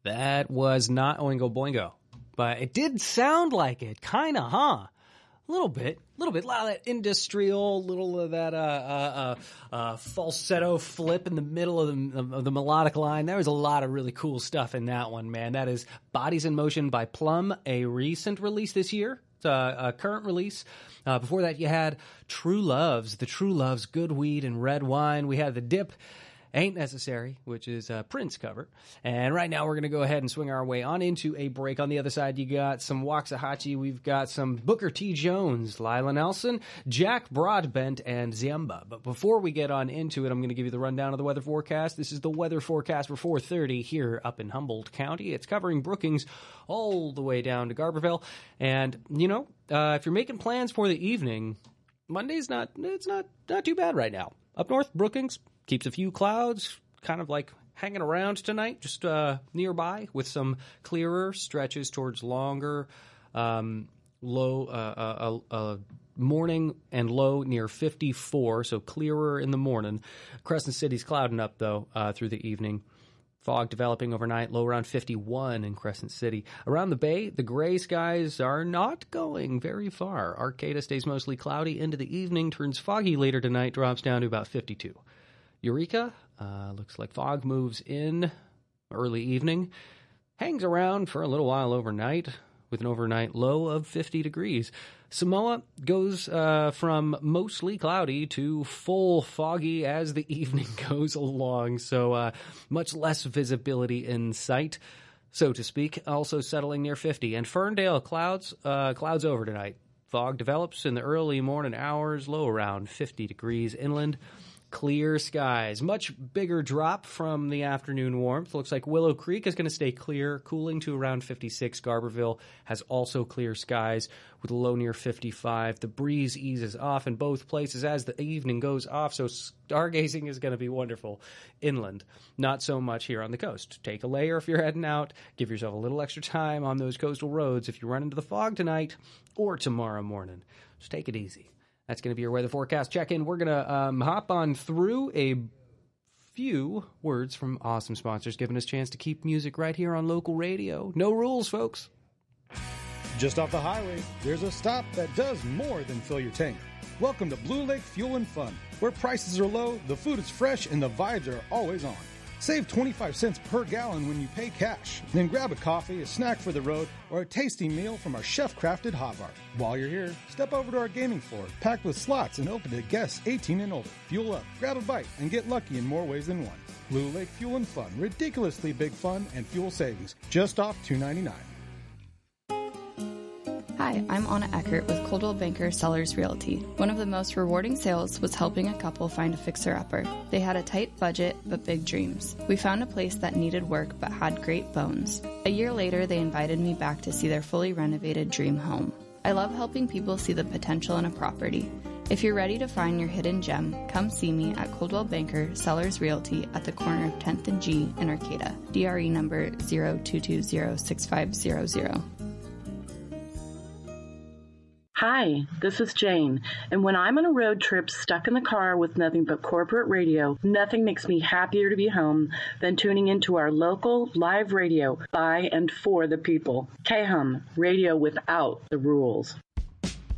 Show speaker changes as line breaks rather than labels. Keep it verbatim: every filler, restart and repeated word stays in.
That was not Oingo Boingo, but it did sound like it, kind of, huh? A little bit, a little bit, a lot of that industrial, little of that uh, uh, uh, uh, falsetto flip in the middle of the, of the melodic line. There was a lot of really cool stuff in that one, man. That is Bodies in Motion by Plum, a recent release this year. It's a, a current release. Uh, before that, you had True Loves, the True Loves, Good Weed and Red Wine. We had The Dip, Ain't Necessary, which is a Prince cover. And right now we're going to go ahead and swing our way on into a break. On the other side, you got some Waxahachie. We've got some Booker T. Jones, Lila Nelson, Jack Broadbent, and Ziemba. But before we get on into it, I'm going to give you the rundown of the weather forecast. This is the weather forecast for four thirty here up in Humboldt County. It's covering Brookings all the way down to Garberville. And, you know, uh, if you're making plans for the evening, Monday's not, it's not, not too bad right now. Up north, Brookings keeps a few clouds, kind of like hanging around tonight, just uh, nearby, with some clearer stretches towards longer, um, low, uh, uh, uh, morning and low near fifty-four, so clearer in the morning. Crescent City's clouding up, though, uh, through the evening. Fog developing overnight, low around fifty-one in Crescent City. Around the bay, the gray skies are not going very far. Arcata stays mostly cloudy into the evening, turns foggy later tonight, drops down to about fifty-two. Eureka, uh, looks like fog moves in early evening, hangs around for a little while overnight with an overnight low of fifty degrees. Samoa goes uh, from mostly cloudy to full foggy as the evening goes along, so uh, much less visibility in sight, so to speak, also settling near fifty. And Ferndale, clouds, uh, clouds over tonight. Fog develops in the early morning hours, low around fifty degrees inland. Clear skies. Much bigger drop from the afternoon warmth. Looks like Willow Creek is going to stay clear, cooling to around fifty-six. Garberville has also clear skies with a low near fifty-five. The breeze eases off in both places as the evening goes off, so stargazing is going to be wonderful inland. Not so much here on the coast. Take a layer if you're heading out. Give yourself a little extra time on those coastal roads if you run into the fog tonight or tomorrow morning. Just take it easy. That's going to be your weather forecast check-in. We're going to um, hop on through a few words from awesome sponsors, giving us a chance to keep music right here on local radio. No rules, folks.
Just off the highway, there's a stop that does more than fill your tank. Welcome to Blue Lake Fuel and Fun, where prices are low, the food is fresh, and the vibes are always on. Save twenty-five cents per gallon when you pay cash. Then grab a coffee, a snack for the road, or a tasty meal from our chef-crafted hot bar. While you're here, step over to our gaming floor, packed with slots and open to guests eighteen and older. Fuel up, grab a bite, and get lucky in more ways than one. Blue Lake Fuel and Fun. Ridiculously big fun and fuel savings. Just off two ninety-nine.
Hi, I'm Anna Eckert with Coldwell Banker Sellers Realty. One of the most rewarding sales was helping a couple find a fixer-upper. They had a tight budget, but big dreams. We found a place that needed work but had great bones. A year later, they invited me back to see their fully renovated dream home. I love helping people see the potential in a property. If you're ready to find your hidden gem, come see me at Coldwell Banker Sellers Realty at the corner of tenth and G in Arcata. D R E number zero two two zero six five zero zero.
Hi, this is Jane, and when I'm on a road trip stuck in the car with nothing but corporate radio, nothing makes me happier to be home than tuning into our local live radio by and for the people. K H U M, radio without the rules.